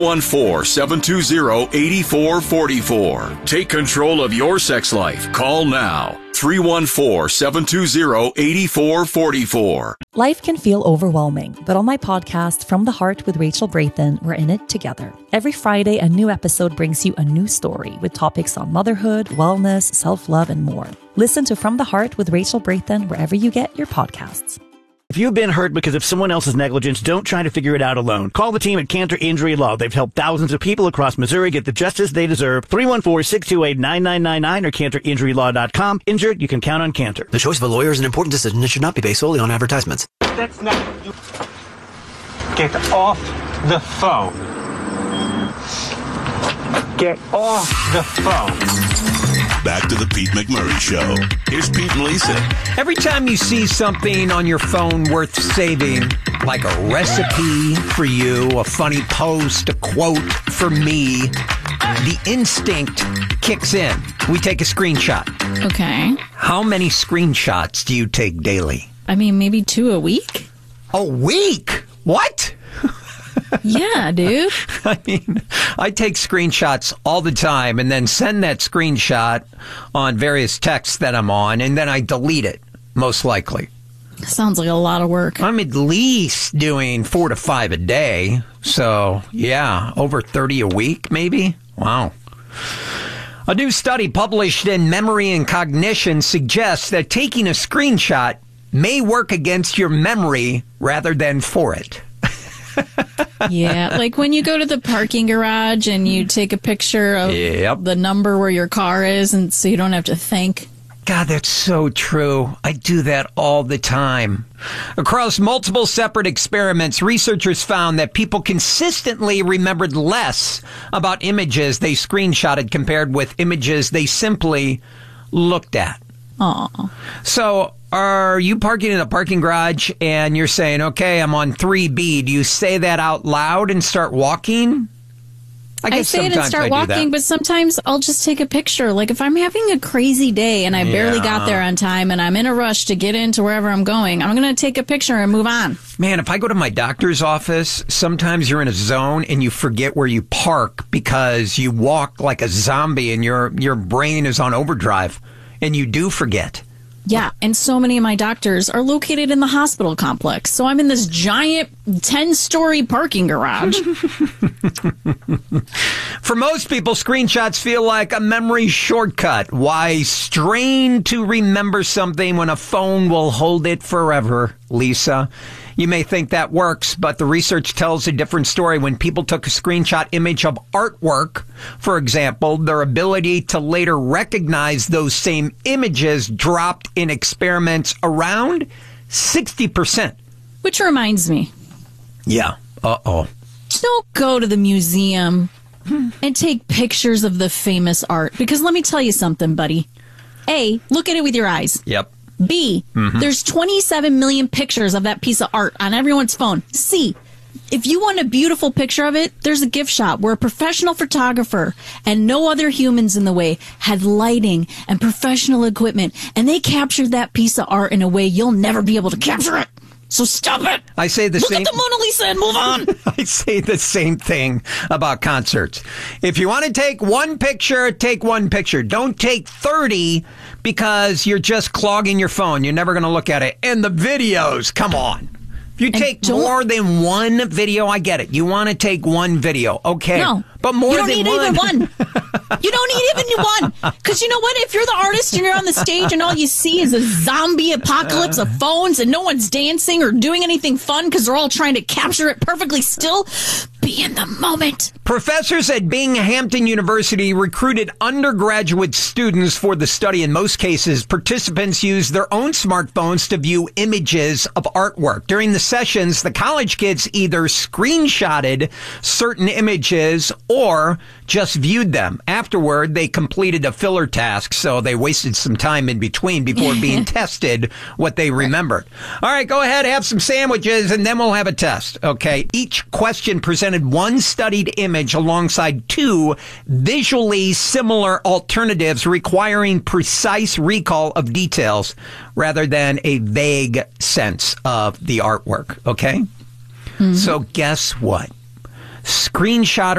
314-720-8444. Take control of your sex life. Call now. 314-720-8444. Life can feel overwhelming, but on my podcast, From the Heart with Rachel Brathen, we're in it together. Every Friday, a new episode brings you a new story with topics on motherhood, wellness, self-love, and more. Listen to From the Heart with Rachel Brathen wherever you get your podcasts. If you've been hurt because of someone else's negligence, don't try to figure it out alone. Call the team at Cantor Injury Law. They've helped thousands of people across Missouri get the justice they deserve. 314-628-9999 or CantorInjuryLaw.com. Injured, you can count on Cantor. The choice of a lawyer is an important decision. It should not be based solely on advertisements. That's not you. Get off the phone. Get off the phone. Back to the Pete McMurray Show. Here's Pete and Lisa. Every time you see something on your phone worth saving, like a recipe for you, a funny post, a quote for me, the instinct kicks in. We take a screenshot. Okay. How many screenshots do you take daily? I mean, maybe 2 a week. A week? What? Yeah, dude. I mean, I take screenshots all the time and then send that screenshot on various texts that I'm on, and then I delete it, most likely. Sounds like a lot of work. I'm at least doing 4 to 5 a day. So, yeah, over 30 a week, maybe? Wow. A new study published in Memory and Cognition suggests that taking a screenshot may work against your memory rather than for it. Yeah, like when you go to the parking garage and you take a picture of the number where your car is, and so you don't have to think. God, that's so true. I do that all the time. Across multiple separate experiments, researchers found that people consistently remembered less about images they screenshotted compared with images they simply looked at. Aw. So, are you parking in a parking garage and you're saying, okay, I'm on 3B. Do you say that out loud and start walking? I say it and start walking, but sometimes I'll just take a picture. Like if I'm having a crazy day and I barely got there on time and I'm in a rush to get into wherever I'm going, I'm going to take a picture and move on. Man, if I go to my doctor's office, sometimes you're in a zone and you forget where you park because you walk like a zombie and your brain is on overdrive and you do forget. Yeah, and so many of my doctors are located in the hospital complex. So I'm in this giant 10-story parking garage. For most people, screenshots feel like a memory shortcut. Why strain to remember something when a phone will hold it forever, Lisa? You may think that works, but the research tells a different story. When people took a screenshot image of artwork, for example, their ability to later recognize those same images dropped in experiments around 60%. Which reminds me. Yeah. Uh-oh. Don't go to the museum and take pictures of the famous art. Because let me tell you something, buddy. A, look at it with your eyes. Yep. B, there's 27 million pictures of that piece of art on everyone's phone. C, if you want a beautiful picture of it, there's a gift shop where a professional photographer and no other humans in the way had lighting and professional equipment, and they captured that piece of art in a way you'll never be able to capture it. So stop it. I say the same. Look at the Mona Lisa and move on. I say the same thing about concerts. If you want to take one picture, take one picture. Don't take 30 because you're just clogging your phone. You're never going to look at it. And the videos, come on. If you take more than one video, I get it. You want to take one video. Okay. No. But more than one. You don't need even one. You don't need even one. Because you know what? If you're the artist and you're on the stage and all you see is a zombie apocalypse of phones and no one's dancing or doing anything fun because they're all trying to capture it perfectly still, be in the moment. Professors at Binghamton University recruited undergraduate students for the study. In most cases, participants used their own smartphones to view images of artwork. During the sessions, the college kids either screenshotted certain images or just viewed them. Afterward, they completed a filler task, so they wasted some time in between before being tested what they remembered. All right, go ahead, have some sandwiches, and then we'll have a test. Okay, each question presented one studied image alongside two visually similar alternatives requiring precise recall of details rather than a vague sense of the artwork. Okay? So guess what? screenshot